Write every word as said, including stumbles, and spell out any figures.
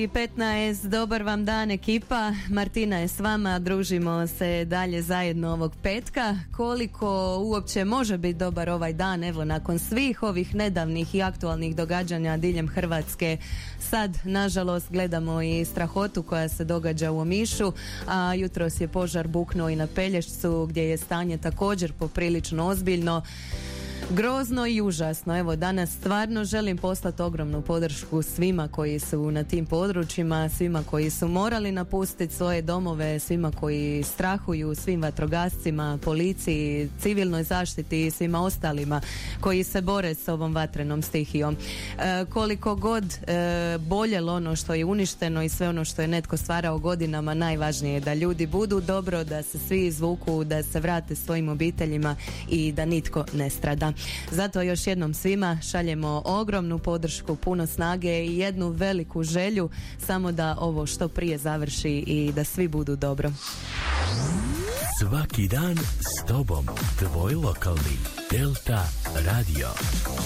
petnaest, dobar vam dan ekipa, Martina je s vama, družimo se dalje zajedno ovog petka. Koliko uopće može biti dobar ovaj dan, evo nakon svih ovih nedavnih i aktualnih događanja diljem Hrvatske, sad nažalost gledamo i strahotu koja se događa u Omišu, a jutros je požar buknuo i na Pelješcu gdje je stanje također poprilično ozbiljno. Grozno i užasno. Evo, danas stvarno želim poslati ogromnu podršku svima koji su na tim područjima, svima koji su morali napustiti svoje domove, svima koji strahuju, svim vatrogascima, policiji, civilnoj zaštiti i svima ostalima koji se bore s ovom vatrenom stihijom. E, koliko god e, boljelo ono što je uništeno i sve ono što je netko stvarao godinama, najvažnije je da ljudi budu dobro, da se svi izvuku, da se vrate svojim obiteljima i da nitko ne strada. Zato još jednom svima šaljemo ogromnu podršku, puno snage i jednu veliku želju samo da ovo što prije završi i da svi budu dobro. Svaki dan s tobom, tvoj lokalni Delta Radio.